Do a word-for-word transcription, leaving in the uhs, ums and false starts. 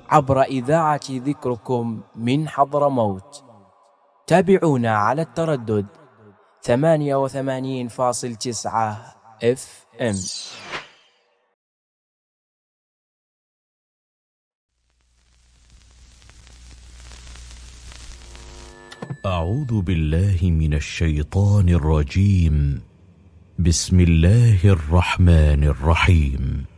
عبر إذاعة ذكركم من حضرموت. تابعونا على التردد ثمانية وثمانين فاصل تسعة اف ام. أعوذ بالله من الشيطان الرجيم. بسم الله الرحمن الرحيم.